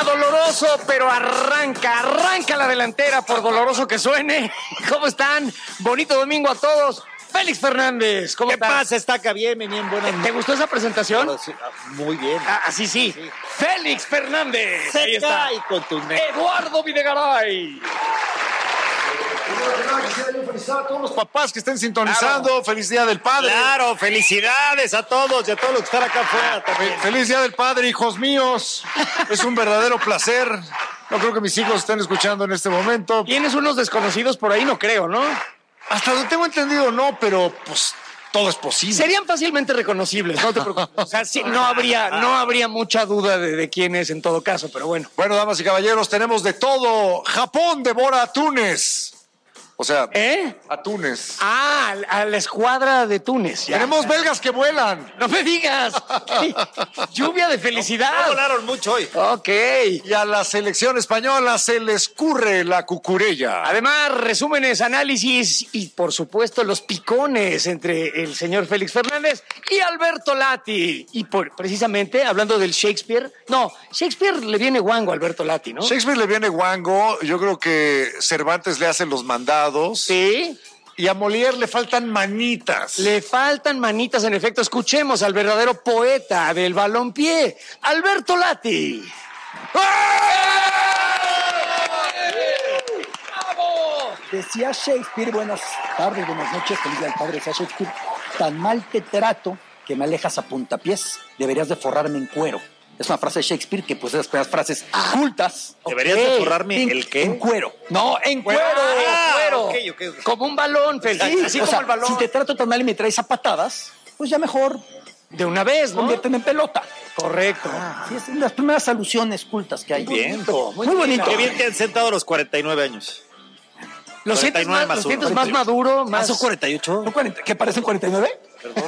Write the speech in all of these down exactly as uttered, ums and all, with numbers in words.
Suena doloroso, pero arranca, arranca la delantera por doloroso que suene. ¿Cómo están? Bonito domingo a todos. Félix Fernández, ¿cómo ¿Qué estás? pasa? Está acá bien, bien, buenas. ¿Te gustó esa presentación? Muy bien. Ah, sí, sí, sí. Félix Fernández. Seca Ahí está. y contundente. Eduardo Videgaray. Quisiera felicitar a todos los papás que estén sintonizando. Claro. Feliz Día del Padre. Claro, felicidades a todos y a todos los que están acá afuera también. Feliz Día del Padre, hijos míos. Es un verdadero placer. No creo que mis hijos estén escuchando en este momento. ¿Tienes unos desconocidos por ahí? No creo, ¿no? Hasta donde tengo entendido, no, pero pues todo es posible. Serían fácilmente reconocibles, no te preocupes. O sea, sí, no habría, no habría mucha duda de, de quién es en todo caso, pero bueno. Bueno, damas y caballeros, tenemos de todo. Japón devora a Túnez. O sea, ¿eh? A Túnez. Ah, a la escuadra de Túnez. Ya. Tenemos belgas que vuelan. No me digas. Lluvia de felicidad. No, no volaron mucho hoy. Ok. Y a la selección española se les curre la cucurella. Además, resúmenes, análisis y, por supuesto, los picones entre el señor Félix Fernández y Alberto Lati. Y por, precisamente, hablando del Shakespeare, no, Shakespeare le viene guango a Alberto Lati, ¿no? Shakespeare le viene guango. Yo creo que Cervantes le hace los mandados. Sí. Y a Molière le faltan manitas. Le faltan manitas, en efecto. Escuchemos al verdadero poeta del balompié, Alberto Lati. Decía Shakespeare, buenas tardes, buenas noches, feliz día del padre, decía Shakespeare, tan mal te trato que me alejas a puntapiés, deberías de forrarme en cuero. Es una frase de Shakespeare que pues es de las frases ah, cultas. ¿Deberías okay. de forrarme en, el qué? En cuero. No, en cuero. Ah, en cuero. Okay, okay, okay. Como un balón, Félix. Sí, así o como sea, el balón. Si te trato tan mal y me traes a patadas, pues ya mejor de una vez, ¿no? Conviérteme en pelota. Correcto. Ah, sí, es de las primeras alusiones cultas que hay. Muy bien. Muy, muy bonito. Qué bien que han sentado a los cuarenta y nueve años. ¿Los sientes más, más, sientes más maduro? Más... ¿Ah, son cuarenta y ocho? ¿No cuarenta, ¿qué parecen cuarenta y nueve? Perdón.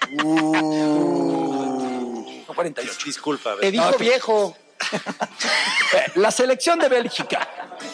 uh, no, cuarenta y ocho. Disculpa. Te dijo no, viejo. La selección de Bélgica.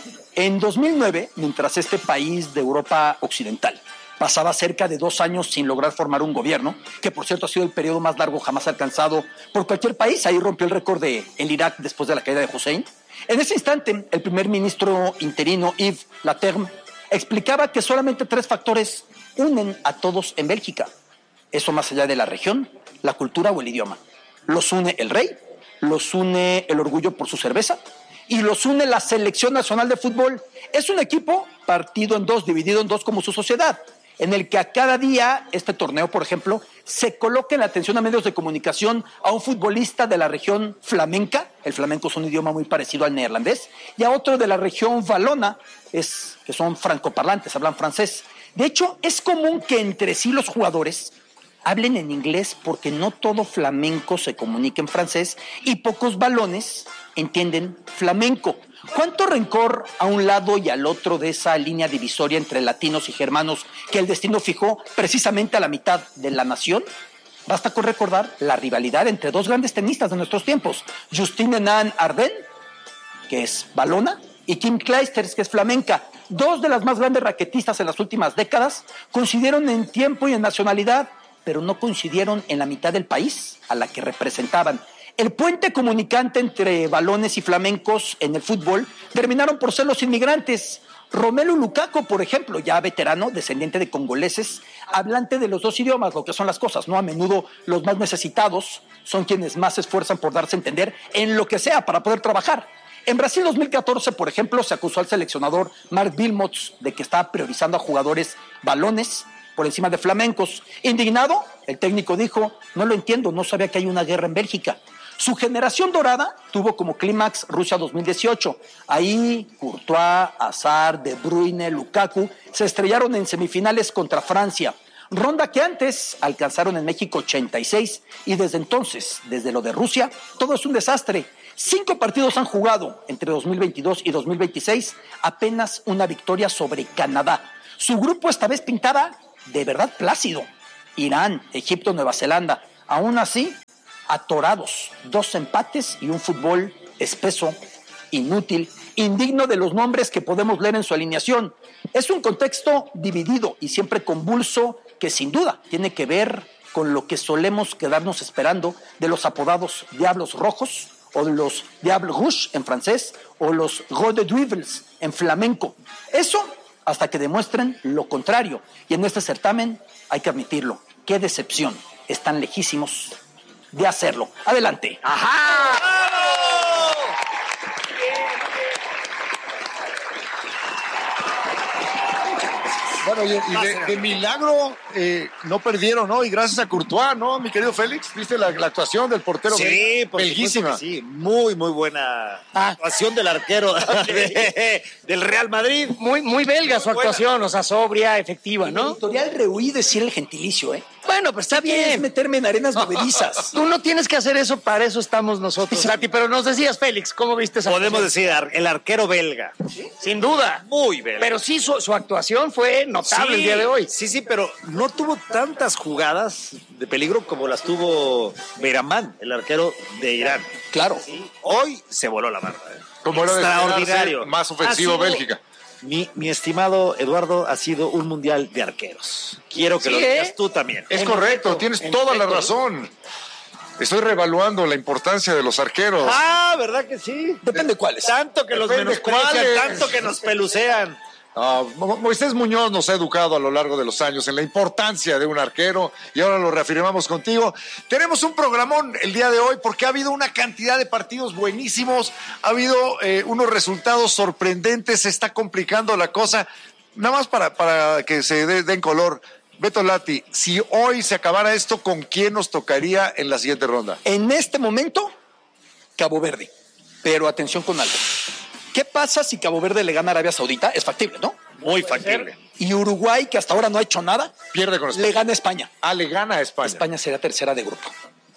En dos mil nueve, mientras este país de Europa occidental pasaba cerca de dos años sin lograr formar un gobierno, que por cierto ha sido el periodo más largo jamás alcanzado por cualquier país, ahí rompió el récord de el Irak después de la caída de Hussein. En ese instante, el primer ministro interino, Yves Leterme, explicaba que solamente tres factores unen a todos en Bélgica. Eso más allá de la región, la cultura o el idioma. Los une el rey, los une el orgullo por su cerveza y los une la selección nacional de fútbol. Es un equipo partido en dos, dividido en dos como su sociedad, en el que a cada día, este torneo, por ejemplo, se coloca en la atención a medios de comunicación a un futbolista de la región flamenca, el flamenco es un idioma muy parecido al neerlandés, y a otro de la región valona, es, que son francoparlantes, hablan francés. De hecho, es común que entre sí los jugadores hablen en inglés porque no todo flamenco se comunica en francés y pocos valones entienden flamenco. ¿Cuánto rencor a un lado y al otro de esa línea divisoria entre latinos y germanos que el destino fijó precisamente a la mitad de la nación? Basta con recordar la rivalidad entre dos grandes tenistas de nuestros tiempos, Justine Henin-Ardenne, que es valona, y Kim Clijsters, que es flamenca. Dos de las más grandes raquetistas en las últimas décadas coincidieron en tiempo y en nacionalidad, pero no coincidieron en la mitad del país a la que representaban. El puente comunicante entre balones y flamencos en el fútbol terminaron por ser los inmigrantes. Romelu Lukaku, por ejemplo, ya veterano, descendiente de congoleses, hablante de los dos idiomas, lo que son las cosas, ¿no? A menudo los más necesitados son quienes más se esfuerzan por darse a entender en lo que sea para poder trabajar. En Brasil dos mil catorce, por ejemplo, se acusó al seleccionador Mark Wilmots de que estaba priorizando a jugadores balones por encima de flamencos. Indignado, el técnico dijo, no lo entiendo, no sabía que hay una guerra en Bélgica. Su generación dorada tuvo como clímax Rusia dos mil dieciocho. Ahí Courtois, Hazard, De Bruyne, Lukaku se estrellaron en semifinales contra Francia. Ronda que antes alcanzaron en México ochenta y seis y desde entonces, desde lo de Rusia, todo es un desastre. Cinco partidos han jugado entre dos mil veintidós y dos mil veintiséis, apenas una victoria sobre Canadá. Su grupo esta vez pintaba de verdad plácido. Irán, Egipto, Nueva Zelanda. Aún así, atorados, dos empates y un fútbol espeso, inútil, indigno de los nombres que podemos leer en su alineación. Es un contexto dividido y siempre convulso que sin duda tiene que ver con lo que solemos quedarnos esperando de los apodados Diablos Rojos o los Diable Rouge en francés, o los Rode Duivels en flamenco. Eso hasta que demuestren lo contrario. Y en este certamen hay que admitirlo. ¡Qué decepción! Están lejísimos de hacerlo. ¡Adelante! ¡Ajá! Bueno, y, y de, de milagro eh, no perdieron, ¿no? Y gracias a Courtois, ¿no, mi querido Félix? ¿Viste la, la actuación del portero? Sí, por belguísima. supuesto que sí, muy, muy buena Ah. actuación del arquero de- del Real Madrid. Muy, muy belga su actuación, o sea, sobria, efectiva, ¿no? Editorial rehuí decir el gentilicio, ¿eh? Bueno, pues está Es bien. meterme en arenas movedizas. Tú no tienes que hacer eso, para eso estamos nosotros, Lati. Pero nos decías, Félix, ¿cómo viste esa Podemos actuación? decir, ar- el arquero belga. Sin duda. Muy belga. Pero sí, su, su actuación fue notable el día de hoy. Sí, sí, pero no tuvo tantas jugadas de peligro como las tuvo Beiramán, el arquero de Irán. Claro. Hoy se voló la barra. ¿eh? Como era de Extraordinario. esperarse, más ofensivo Ha sido- Bélgica. Mi, mi estimado Eduardo, ha sido un mundial de arqueros. Quiero que Sí, lo digas ¿eh? tú también. Es En correcto, efecto, tienes en toda la efecto. razón. Estoy reevaluando la importancia de los arqueros. Ah, ¿verdad que sí? Depende cuáles. Tanto que los Depende menosprecian, cuáles. tanto que nos pelucean. Ah, Mo- Moisés Muñoz nos ha educado a lo largo de los años en la importancia de un arquero y ahora lo reafirmamos contigo. Tenemos un programón el día de hoy porque ha habido una cantidad de partidos buenísimos, ha habido eh, unos resultados sorprendentes, se está complicando la cosa. Nada más para, para que se dé- den color. Beto Lati, si hoy se acabara esto, ¿con quién nos tocaría en la siguiente ronda? En este momento, Cabo Verde. Pero atención con algo. ¿Qué pasa si Cabo Verde le gana a Arabia Saudita? Es factible, ¿no? Muy factible. Y Uruguay, que hasta ahora no ha hecho nada, Pierde con España. le gana a España. Ah, le gana a España. España será tercera de grupo.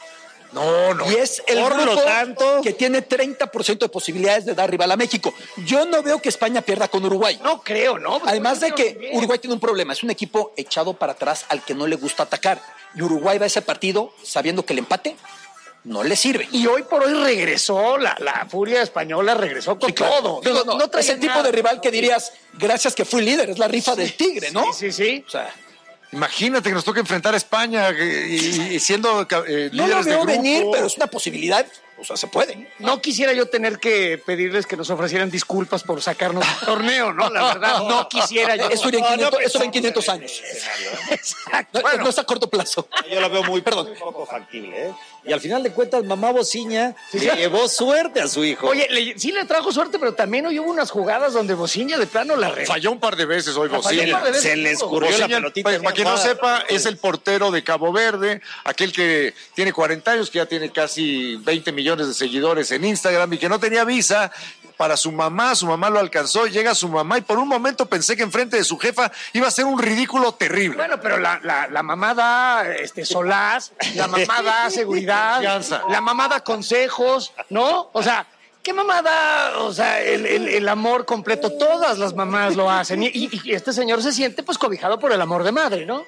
No, no. Y es el Por lo grupo tanto- que tiene treinta por ciento de posibilidades de dar rival a México. Yo no veo que España pierda con Uruguay. No creo, ¿no? Además de Creo que bien. Uruguay tiene un problema, es un equipo echado para atrás al que no le gusta atacar. Y Uruguay va a ese partido sabiendo que el empate no le sirve. Y hoy por hoy regresó, la, la furia española regresó con Sí, claro. todo. Digo, Digo, no, traía es el tipo nada. de rival que dirías, gracias que fui líder, es la rifa del tigre, ¿no? Sí, sí, sí. O sea, Imagínate que nos toque enfrentar a España eh, y, y siendo eh, no lo líderes de veo grupo. venir, pero es una posibilidad. O sea, se puede. No quisiera yo tener que pedirles que nos ofrecieran disculpas por sacarnos del torneo, ¿no? La verdad, no quisiera yo. Eso, iría en No, no quinientos, eso va en pensamos quinientos en años. Exacto. No, Bueno, no es a corto plazo. Yo lo veo muy, Perdón. muy poco factible, ¿eh? Y al final de cuentas, mamá Bociña le llevó suerte a su hijo. oye, le- sí le trajo suerte, pero también hoy hubo unas jugadas donde Bociña de plano la re... Falló un par de veces hoy falló Bociña. un par de veces. se le escurrió la Bociña, pelotita. para, para quien no enojada. sepa, es el portero de Cabo Verde, aquel que tiene cuarenta años, que ya tiene casi veinte millones de seguidores en Instagram y que no tenía visa para su mamá. Su mamá lo alcanzó, llega su mamá y por un momento pensé que enfrente de su jefa iba a ser un ridículo terrible. Bueno, pero la, la, la mamá da este, solaz, la mamá da seguridad, Confianza. la mamá da consejos, ¿no? O sea, ¿qué mamá da? O sea, el, el- el amor completo, todas las mamás lo hacen. Y, y- y este señor se siente pues cobijado por el amor de madre, ¿no?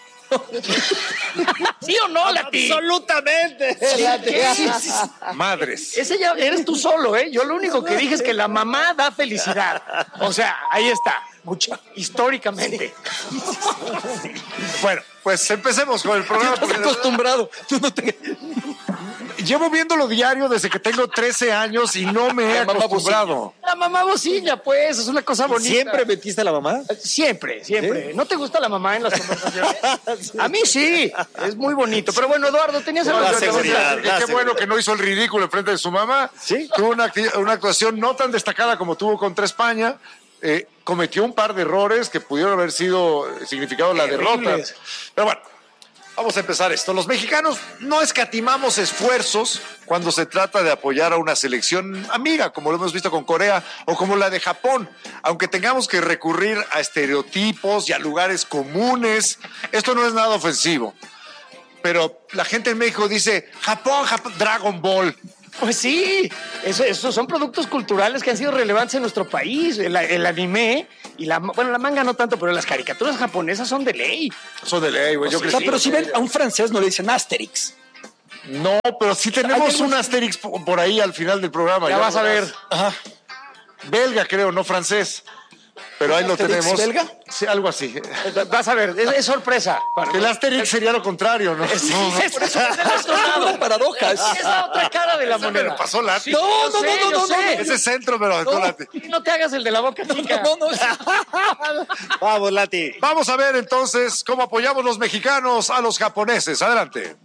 ¿Sí o no, Lati? Absolutamente. Sí, sí, sí. Madres. Ese ya eres tú solo, ¿eh? Yo lo único que dije es que la mamá da felicidad. O sea, ahí está. Mucha. Históricamente. Bueno, pues empecemos con el programa. Estás porque acostumbrado. Tú no te... llevo viéndolo diario desde que tengo trece años y no me he La mamá acostumbrado. La mamá bocilla, pues, es una cosa bonita. ¿Siempre metiste a la mamá? Siempre, siempre. ¿No te gusta la mamá en las conversaciones? A mí sí, es muy bonito. Pero bueno, Eduardo, tenías algo La que seguridad. Y qué bueno que no hizo el ridículo en frente de su mamá. Sí. Tuvo una, acti- una actuación no tan destacada como tuvo contra España. Eh, cometió un par de errores que pudieron haber sido eh, significado la derrota. Terribles. Pero bueno, vamos a empezar esto. Los mexicanos no escatimamos esfuerzos cuando se trata de apoyar a una selección amiga, como lo hemos visto con Corea o como la de Japón. Aunque tengamos que recurrir a estereotipos y a lugares comunes, esto no es nada ofensivo. Pero la gente en México dice, Japón, Japón, Dragon Ball. Pues sí, eso, esos son productos culturales que han sido relevantes en nuestro país. El, el anime y la, bueno, la manga no tanto, pero las caricaturas japonesas son de ley. Son de ley, güey. Yo O sea, crecí pero con si ven ellas. a un francés no le dicen Asterix. No, pero sí tenemos Hay un algo- Asterix po- por ahí al final del programa. Ya vas a ver. Ajá. Belga, creo, no francés. pero ahí lo ¿Asterix tenemos. belga? Sí, algo así. Vas a ver, es, es sorpresa. El Asterix sería lo contrario, ¿no? Sí, No, es, es, es del otro lado. Una paradoja. Es, Es la otra cara de la me moneda. lo pasó Lati. No, No, yo no, sé, no, yo no, sé. no, Ese centro me lo aventó Lati. No te hagas el de la boca chica. no, no, Vamos, Lati. Vamos a ver entonces cómo apoyamos los mexicanos a los japoneses. Adelante.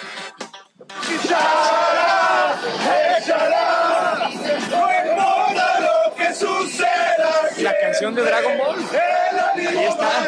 La canción de Dragon Ball. Ahí está.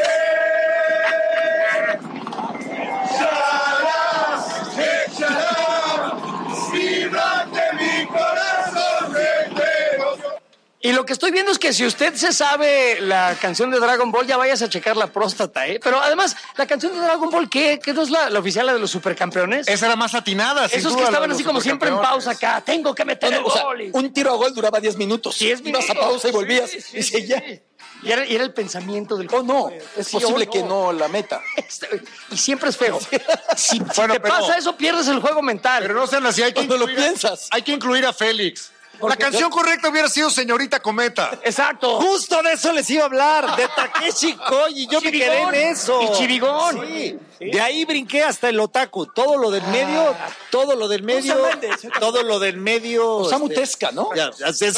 Y lo que estoy viendo es que si usted se sabe la canción de Dragon Ball, ya vayas a checar la próstata, ¿eh? Pero además, la canción de Dragon Ball, ¿qué? ¿Qué no es la, la oficial, la de los supercampeones? Esa era más atinada, sin Esos duda, que la estaban de así los como siempre en pausa supercampeones. acá. Tengo que meter no, el o sea, gol. y- un tiro a gol duraba diez minutos. diez Ibas a minutos. pausa y volvías. Sí, sí, y sí, seguía. sí. Y era, y era el pensamiento del... Oh, no. Es Sí, posible oh, que no la meta. Este, Y siempre es feo. Si, si Bueno, te pero- pasa eso, pierdes el juego mental. Pero no sean así, hay que Cuando lo incluir a- piensas. hay que incluir a Félix. La Porque- canción correcta hubiera sido Señorita Cometa. Exacto. Justo de eso les iba a hablar, de Takeshi Koji. Yo me quedé Chirigón. en eso. Y Chirigón. Sí. De ahí brinqué hasta el otaku. Todo lo del medio, todo lo del medio, Osamu Méndez. todo lo del medio. Osamu este, Tezuka, ¿no? Ya, ya sé.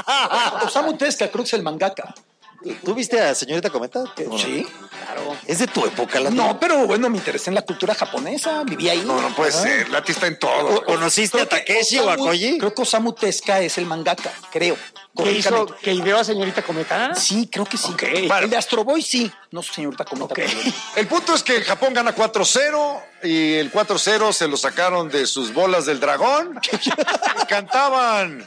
Osamu Tezuka, creo que es el mangaka. ¿Tú viste a Señorita Cometa? ¿Qué? Sí. Es de tu época, la No, pero bueno, me interesé en la cultura japonesa, viví ahí. No, no puede ser. Lati está en todo. ¿Conociste a Creo que Takeshi o a Osamu- Koji? Creo que Osamu Tezuka es el mangaka, creo. ¿Qué hizo? Corríjame. ¿Que ideó a Señorita Cometa? Sí, creo que sí. Ok. El de Astro Boy sí. No, señorita Cometa. Ok. pero- El punto es que Japón gana cuatro cero y el cuatro cero se lo sacaron de sus bolas del dragón. Y cantaban.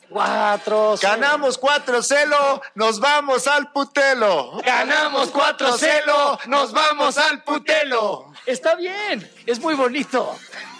Cuatro. Ganamos cuatro cero, nos vamos al putelo. Ganamos cuatro cero, nos vamos al putelo. Está bien, es muy bonito.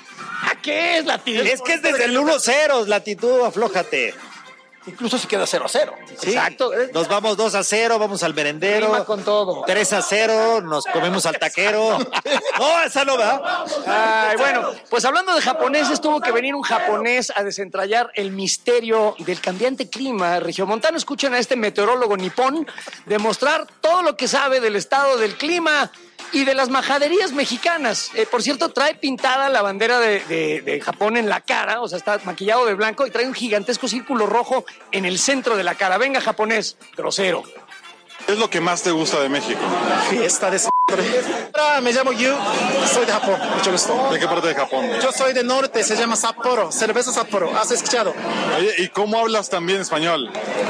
¿A qué es la tía? Es que es desde el uno cero, latitud, aflójate. Incluso se queda cero a cero. Sí. Exacto. Nos vamos dos a cero, vamos al merendero. Rima con todo. tres a cero, nos comemos al taquero. No, esa no va. Ay, bueno, pues hablando de japoneses, tuvo que venir un japonés a desentrañar el misterio del cambiante clima regiomontano. Escuchen a este meteorólogo nipón demostrar todo lo que sabe del estado del clima y de las majaderías mexicanas. Eh, por cierto, trae pintada la bandera de, de- de Japón en la cara, o sea, está maquillado de blanco y trae un gigantesco círculo rojo en el centro de la cara. Venga, japonés, grosero. ¿Qué es lo que más te gusta de México? Fiesta de Hola, me llamo Yu, soy de Japón, mucho gusto. ¿De qué parte de Japón? Yo soy del norte, se llama Sapporo, cerveza Sapporo, ¿has escuchado? Oye, ¿y cómo hablas también español?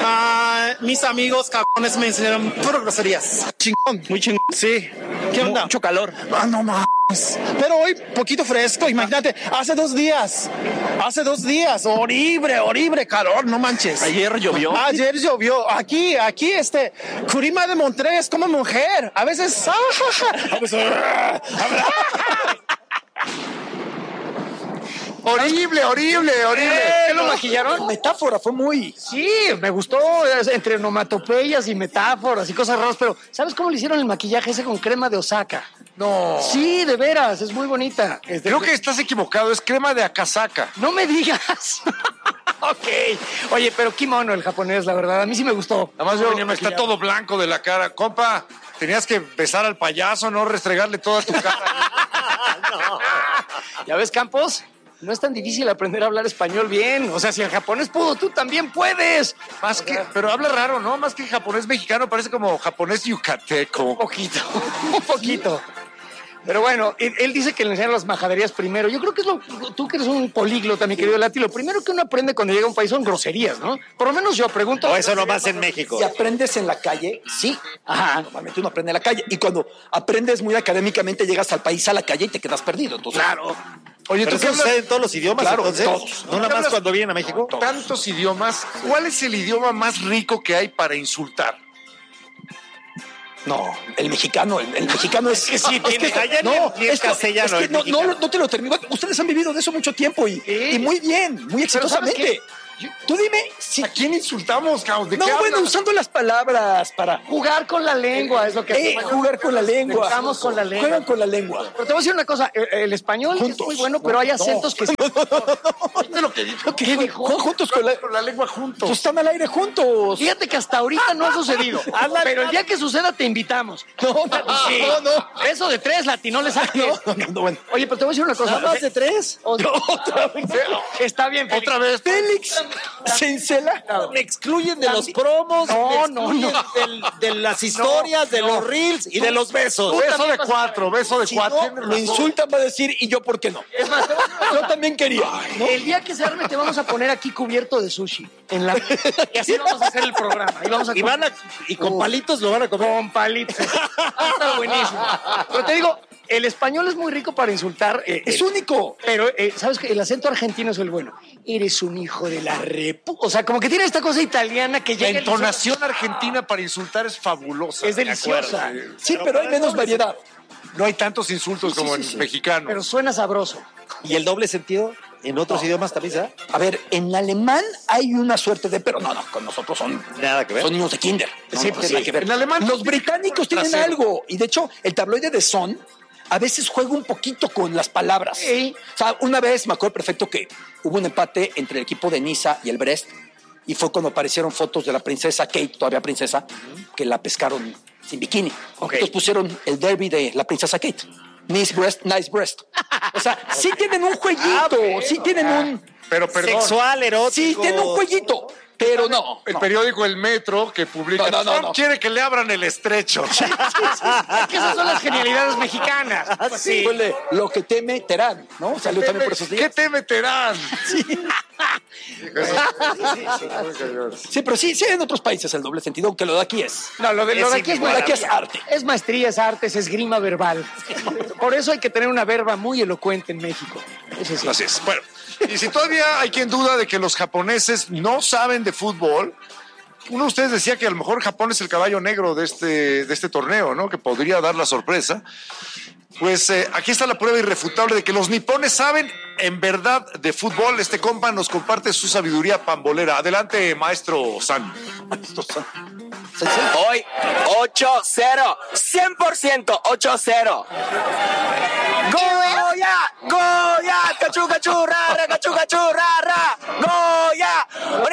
Ah, mis amigos japoneses me enseñaron puras groserías. Chingón, muy chingón. Sí. ¿Qué onda? Mucho calor. Ah, no mames. Pero hoy poquito fresco, imagínate, hace dos días, hace dos días, horrible, horrible calor, no manches. Ayer llovió. Ayer llovió. Aquí, aquí, este, Curima de Monterrey es como mujer. A veces, ah, a veces, Horrible, horrible, horrible. ¿Qué lo maquillaron? La metáfora fue muy... Sí, me gustó, es entre onomatopeyas y metáforas y cosas raras, pero ¿sabes cómo le hicieron el maquillaje ese con crema de Osaka? No. Sí, de veras, es muy bonita. Este, Creo que estás equivocado, es crema de Akasaka. No me digas. Ok. Oye, pero qué mono el japonés, la verdad. A mí sí me gustó. Además, yo, Venía está maquillado. todo blanco de la cara. Compa, tenías que besar al payaso, no restregarle toda tu cara. ¿Ya ves, Campos? No es tan difícil aprender a hablar español bien. O sea, si el japonés pudo, tú también puedes. Más que, pero habla raro, ¿no? Más que japonés mexicano, parece como japonés yucateco. Un poquito, un poquito. Pero bueno, él, él dice que le enseñan las majaderías primero. Yo creo que es lo, tú que eres un políglota, mi querido Lati, lo primero que uno aprende cuando llega a un país son groserías, ¿no? Por lo menos yo pregunto. O eso nomás en México. Si aprendes en la calle, sí. Ajá. Normalmente uno aprende en la calle. Y cuando aprendes muy académicamente, llegas al país, a la calle y te quedas perdido. Entonces, Claro. Oye, Pero ¿tú qué eso hablas sucede en todos los idiomas, Claro, entonces. todos. No nada más hablas cuando vienen a México. tantos idiomas? ¿Cuál es el idioma más rico que hay para insultar? no, el mexicano, el, el mexicano es... que sí, es tiene- allá ni no, el- ni el es que- castellano, es que el no, no, mexicano. no te lo termino. Ustedes han vivido de eso mucho tiempo y, Sí. y muy bien, muy Pero ¿sabes exitosamente. qué? Tú dime si... ¿A quién insultamos, cabrón? ¿De No, qué bueno, hablas? usando las palabras para... Jugar con la lengua es lo que Eh, jugar con la lengua. Jugamos con la lengua. Juegan con la lengua. Pero te voy a decir una cosa, el, el español Juntos. es muy bueno, pero hay acentos que... ¿Viste lo que dijo? ¿Qué dijo? Juntos con la... Con la lengua juntos. Pues están al aire juntos. Fíjate que hasta ahorita no ha sucedido. Pero el día que suceda te invitamos. No, no, Sí. no, no. Eso de tres, Lati, no le saques. No, no, no, bueno. Oye, pero te voy a decir una cosa. ¿Nada más de tres? O- Otra vez. Está bien, Félix. Otra vez. Félix se encela. Me excluyen de los promos, No, me no, excluyen no. del- de las historias, de los reels y de los besos. Beso de cuatro, beso de Si cuatro. no, Tienes lo razón. insultan, va a decir, ¿y yo por qué no? Es más, te voy a- Yo también quería. ¿no? el día que se arme te vamos a poner aquí cubierto de sushi. En la... Y así vamos a hacer el programa. Y, vamos a Y van a, y con palitos lo van a comer. Con palitos. Va a estar buenísimo. Pero te digo, el español es muy rico para insultar. eh, Es eh, único. Pero, eh, ¿sabes qué? El acento argentino es el bueno. Eres un hijo de la repu... O sea, como que tiene esta cosa italiana que La llega... entonación argentina para insultar es fabulosa. Es deliciosa. De acuerdo, Sí, pero hay menos variedad. sí. No hay tantos insultos como en mexicano. Pero suena sabroso. ¿Y el doble sentido en otros idiomas también, ¿sabes? A ver, en alemán hay una suerte de... Pero no, no, con nosotros son... Nada que ver. Son niños de kinder. No, Sí, no pues tiene sí. que ver. En alemán Los no británicos tiene tienen trasero. algo. Y de hecho, el tabloide de Son a veces juega un poquito con las palabras. Sí. O sea, una vez me acuerdo perfecto que hubo un empate entre el equipo de Niza y el Brest. Y fue cuando aparecieron fotos de la princesa Kate, todavía princesa, que la pescaron sin bikini. Ok. Entonces pusieron el derby de la princesa Kate. Nice breast, nice breast. O sea, sí tienen un jueguito, sí tienen un... Pero perdón, Sexual, erótico. Sí tienen un jueguito, pero no. el no. periódico El Metro que publica No, no, no, Trump no. quiere que le abran el estrecho. Es que esas son las genialidades mexicanas. Sí. Fue de lo que teme Terán, ¿no? Salió también por esos ¿Qué días. te meterán? Sí, pero sí, sí hay en otros países el doble sentido, aunque lo de aquí es. No, lo de, lo de aquí es Lo de aquí es arte. Es maestría, es arte, es esgrima verbal. Por eso hay que tener una verba muy elocuente en México. Eso sí. Así es. Bueno, y si todavía hay quien duda de que los japoneses no saben de fútbol, uno de ustedes decía que a lo mejor Japón es el caballo negro de este, de este torneo, ¿no? Que podría dar la sorpresa. Pues eh, aquí está la prueba irrefutable de que los nipones saben en verdad de fútbol. Este compa nos comparte su sabiduría pambolera. Adelante, maestro San. Hoy, ocho cero, cien por ciento, ocho cero. Goya, Goya, cachu, cachu, rara, cachu, cachu, rara, Goya,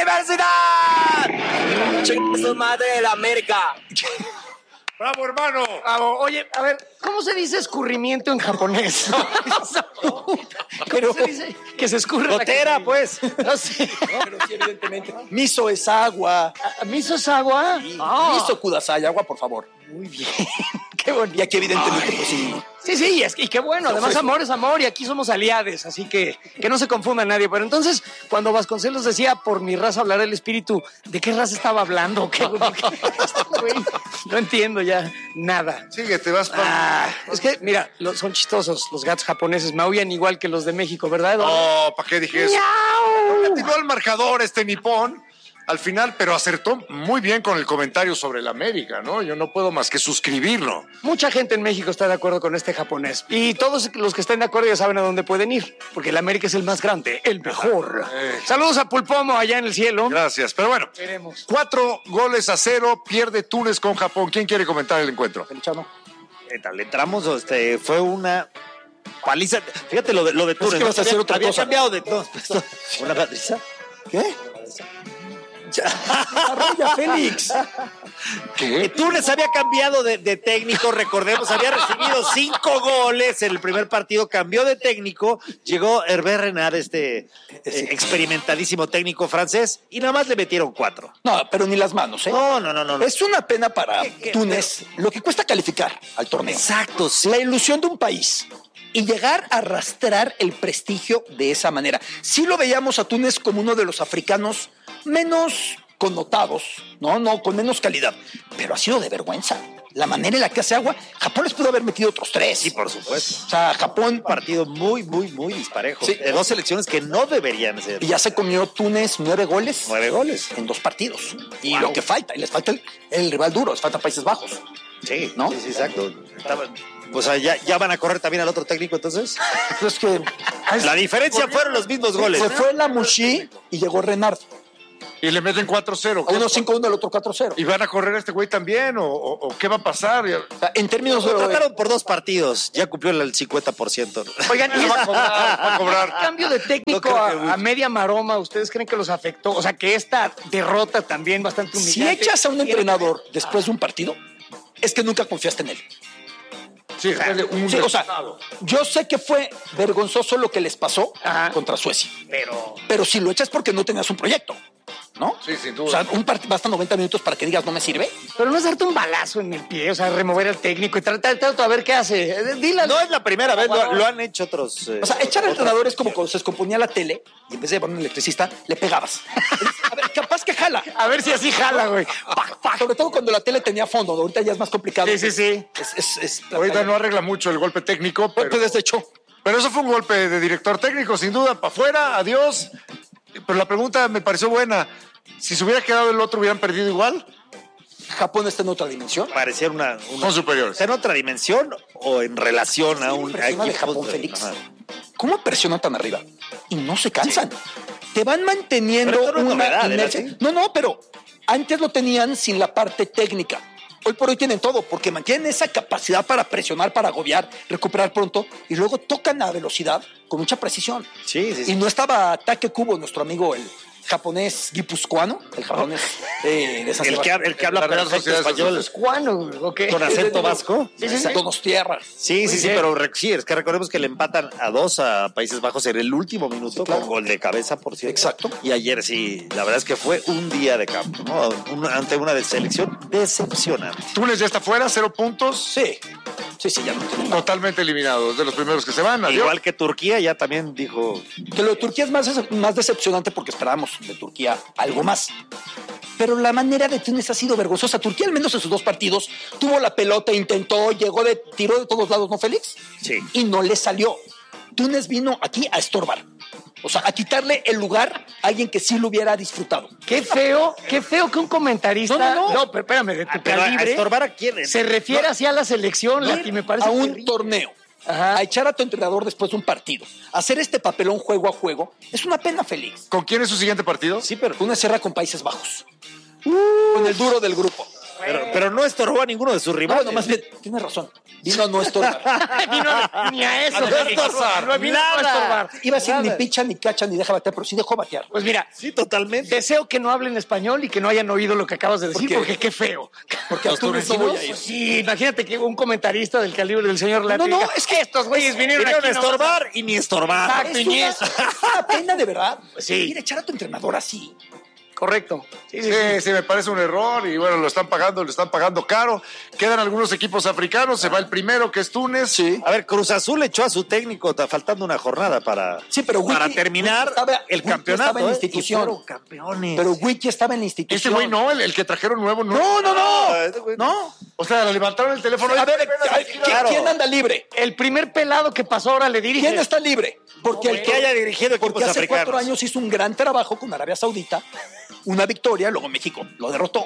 Universidad. Chinga su madre la América. ¡Bravo, hermano! Bravo. Oye, a ver, ¿cómo se dice escurrimiento en japonés? O sea, ¿Cómo se dice que se escurre la Gotera, cosa? pues. No sé. Pero sí, evidentemente. Miso es agua. ¿Miso es agua? Ah. Miso kudasai, agua, por favor. Muy bien. Qué bonito. Y aquí, evidentemente, pues sí. Sí, sí, y, es, y qué bueno. Además, amor es amor y aquí somos aliados, así que que no se confunda nadie. Pero entonces, cuando Vasconcelos decía, por mi raza hablará el espíritu, ¿de qué raza estaba hablando? ¿Qué, güey? Güey, no entiendo ya nada. Sigue, te vas para... Ah, es que, mira, lo- son chistosos los gatos japoneses. Maullan igual que los de México, ¿verdad, Eduardo? Oh, ¿para qué dije eso? ¡Miau! Le tiró al marcador este nipón al final, pero acertó muy bien con el comentario sobre la América, ¿no? Yo no puedo más que suscribirlo. Mucha gente en México está de acuerdo con este japonés. Y todos los que estén de acuerdo ya saben a dónde pueden ir. Porque el América es el más grande, el mejor. Eh. Saludos a Pulpomo allá en el cielo. Gracias, pero bueno. Veremos. Cuatro goles a cero, pierde Túnez con Japón. ¿Quién quiere comentar el encuentro? Felichano. Le entramos, este, fue una paliza. Fíjate lo de, lo de Túnez. que vas a hacer Había- otra había cosa. cambiado de... no, esto- ¿Una paliza? ¿Qué? Desarrolla, Félix. Eh, Túnez había cambiado de, de técnico, recordemos, había recibido cinco goles en el primer partido, cambió de técnico, llegó Hervé Renard, este eh, experimentadísimo técnico francés, y nada más le metieron cuatro. No, pero ni las manos, ¿eh? No, no, no, no. no. Es una pena para qué? Túnez lo que cuesta calificar al torneo. Exacto, sí. La ilusión de un país y llegar a arrastrar el prestigio de esa manera. Sí lo veíamos a Túnez como uno de los africanos menos connotados, no, no, con menos calidad, pero ha sido de vergüenza. La manera en la que hace agua, Japón les pudo haber metido otros tres. Sí, por supuesto. O sea, Japón Un partido muy, muy, muy disparejo. Sí. De dos selecciones que no deberían ser. y ya se comió Túnez nueve goles. Nueve goles. En dos partidos. Y Wow. lo que falta, y les falta el, el rival duro, les falta Países Bajos. Sí, ¿no? Sí, sí, exacto. Estaban- pues ah, ya, ya van a correr también al otro técnico, entonces. Entonces que La diferencia fueron los mismos goles. se fue la Mushi y llegó Renard. Y le meten cuatro cero. A uno cinco uno, al otro cuatro cero. ¿Y van a correr a este güey también? ¿O, o, o qué va a pasar? O sea, en términos Lo de... trataron por dos partidos, ya cumplió el cincuenta por ciento. Oigan, y Va a cobrar, va a cobrar. cambio de No técnico creo que a, mucho. a media maroma, ¿ustedes creen que los afectó? O sea, que esta derrota también bastante Si humillante. echas a un entrenador después de un partido, es que nunca confiaste en él. Sí, después de un Sí, o sea, resultado. yo sé que fue vergonzoso lo que les pasó Ajá. contra Suecia, Pero pero si lo echas porque no tenías un proyecto, ¿no? Sí, sin duda. O sea, un partido basta noventa minutos para que digas no me sirve. Pero no es darte un balazo en el pie, o sea, remover al técnico y tratar de a ver qué hace. Eh, Dile al- No es la primera vez, lo, lo han hecho otros. eh, O sea, echar al otras- entrenador es como cuando se descomponía la tele y en vez de llevar un electricista, le pegabas. A ver, capaz que jala. A ver si así jala, güey. Pac, pac. Sobre todo cuando la tele tenía fondo, ahorita ya es más complicado. Sí, sí, sí. Es, es, es- Ahorita no arregla mucho el golpe técnico, pero, Pues, de hecho, pero eso fue un golpe de director técnico, sin duda, para afuera, adiós. Pero la pregunta me pareció buena. Si se hubiera quedado el otro, ¿hubieran perdido igual? Japón está en otra dimensión. Parecía una, una- Son superiores. ¿Está en otra dimensión o en relación a un Impresiona de equipo Japón, Félix. Ajá. ¿Cómo presionan tan arriba? Y no se cansan. Te van manteniendo Pero esto no es una novedad, ¿era inercia. así? No, no, pero antes lo tenían sin la parte técnica. Hoy por hoy tienen todo, porque mantienen esa capacidad para presionar, para agobiar, recuperar pronto, y luego tocan a velocidad con mucha precisión. Sí, sí, sí. Y no estaba Take Kubo, nuestro amigo, el japonés guipuzcoano, el japonés eh, de San El que, Sebastián. el que habla La Real perfecto Sociedad de español Socios. ¿Cuándo, güey? ¿O qué? con acento vasco. Sí, sí, sí. Donos tierra. Sí, sí, sí, bien. pero re- sí, es que recordemos que le empatan a dos a Países Bajos en el último minuto claro. con gol de cabeza, por cierto. Exacto. Y ayer sí, la verdad es que fue un día de campo, ¿no? Un- ante una de selección decepcionante. Túnez ya está fuera, cero puntos, Sí, sí, sí, ya no tiene nada. totalmente eliminados, de los primeros que se van. Adiós. Igual que Turquía ya también dijo, Que lo de Turquía es más, más decepcionante porque esperábamos de Turquía algo más. Pero la manera de Túnez ha sido vergonzosa. Turquía, al menos en sus dos partidos, tuvo la pelota, intentó, llegó de, tiró de todos lados, ¿no, Félix? Sí. Y no le salió. Túnez vino aquí a estorbar. O sea, a quitarle el lugar a alguien que sí lo hubiera disfrutado. Qué feo, qué feo que un comentarista. No, no, no. pero espérame, de tu Ah, pero a- a calibre. estorbar a quién. Se refiere así a la selección, Ir Lati, me parece. a un terrible. torneo. Ajá. A echar a tu entrenador después de un partido. Hacer este papelón juego a juego. Es una pena, Félix. ¿Con quién es su siguiente partido? Sí, pero, Túnez cierra con Países Bajos. Con el duro del grupo. pero, pero no estorbó a ninguno de sus No, rivales. bueno, más bien, tienes razón. Vino a no estorbar. Vino ni a eso. A no Félix. estorbar, No vino a no nada. estorbar. Iba a decir ni Nada. picha, ni cacha, ni deja batear, pero sí dejó batear. Pues mira, Sí, totalmente. deseo que no hablen español y que no hayan oído lo que acabas de decir, qué? porque qué feo. Porque a Túnez no voy a ir. Pues sí, imagínate que un comentarista del calibre del señor Lati. No, no, diga, es que estos güeyes vinieron, Vinieron a aquí nomás estorbar y ni estorbar. Exacto. Es una, Niñez. una pena de verdad. Sí. Ir a echar a tu entrenador así. Correcto. Sí, sí, Sí, sí. sí, me parece un error y bueno, lo están pagando, lo están pagando caro. Quedan algunos equipos africanos, se va el primero que es Túnez. Sí. A ver, Cruz Azul echó a su técnico, ta- faltando una jornada para, Sí, pero para Wiki- terminar Wiki estaba- el Wiki campeonato. estaba en la ¿eh? institución. Y fueron campeones. Pero Wiki estaba en la Este institución. güey no, el, el que trajeron nuevo no. No, no, no. Ah, este güey no. No. O sea, le levantaron el teléfono. A ver, Apenas ¿quién, aquí, claro. quién anda libre? El primer pelado que pasó ahora le dirige. ¿Quién está libre? Porque el que haya dirigido equipos porque hace africanos. cuatro años hizo un gran trabajo con Arabia Saudita, una victoria, luego México lo derrotó.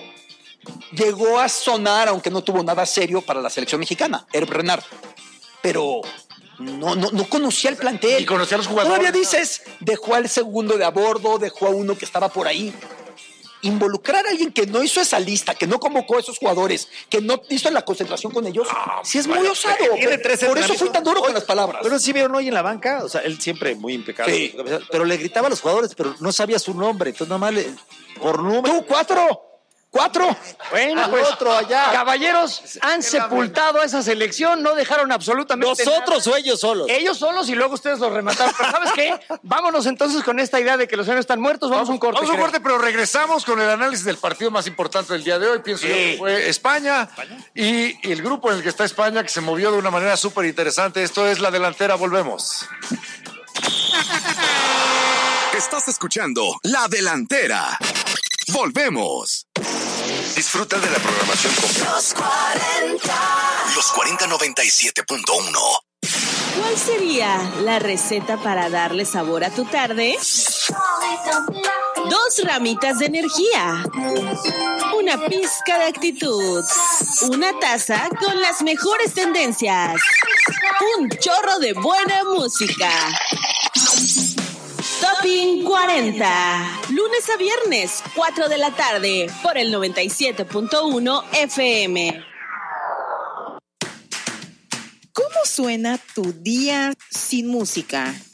Llegó a sonar, aunque no tuvo nada serio para la selección mexicana, Herb Renard. Pero no, no, no conocía el plantel. Y conocía a los jugadores. Todavía dices, dejó al segundo de a bordo, dejó a uno que estaba por ahí. Involucrar a alguien que no hizo esa lista, que no convocó a esos jugadores, que no hizo la concentración con ellos, sí es muy osado. Tiene tres Por eso fue tan duro Hoy- con las palabras. Pero sí vieron hoy en la banca, o sea, él siempre muy impecable. Sí. Pero le gritaba a los jugadores, pero no sabía su nombre. Entonces, nada más le, por número. Tú, cuatro. Cuatro. Bueno, Al pues otro allá. caballeros, han sepultado a esa selección, no dejaron absolutamente Nosotros nada. o ellos solos. Ellos solos y luego ustedes los remataron. Pero ¿sabes qué? Vámonos entonces con esta idea de que los héroes están muertos. Vamos, a un corte. Vamos a un creo. corte, pero regresamos con el análisis del partido más importante del día de hoy. Pienso yo que fue España y, y el grupo en el que está España, que se movió de una manera súper interesante. Esto es La Delantera. Volvemos. Estás escuchando La Delantera. Volvemos. Disfruta de la programación completa. Los cuarenta. Los cuarenta noventa y siete punto uno. ¿Cuál sería la receta para darle sabor a tu tarde? Dos ramitas de energía, una pizca de actitud, una taza con las mejores tendencias, un chorro de buena música. Topping cuarenta, lunes a viernes, cuatro de la tarde, por el noventa y siete punto uno F M. ¿Cómo suena tu día sin música?